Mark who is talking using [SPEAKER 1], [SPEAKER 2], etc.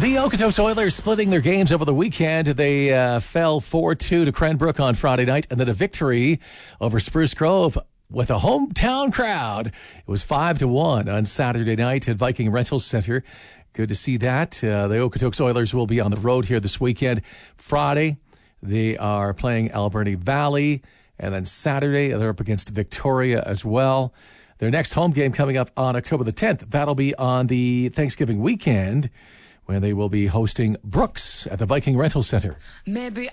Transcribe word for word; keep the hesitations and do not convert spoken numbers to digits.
[SPEAKER 1] The Okotoks Oilers splitting their games over the weekend. They uh, fell four two to Cranbrook on Friday night, and then a victory over Spruce Grove with a hometown crowd. It was five to one on Saturday night at Viking Rental Center. Good to see that. Uh, the Okotoks Oilers will be on the road here this weekend. Friday, they are playing Alberni Valley, and then Saturday, they're up against Victoria as well. Their next home game coming up on October the tenth. That'll be on the Thanksgiving weekend, when they will be hosting Brooks at the Viking Rental Center.
[SPEAKER 2] Maybe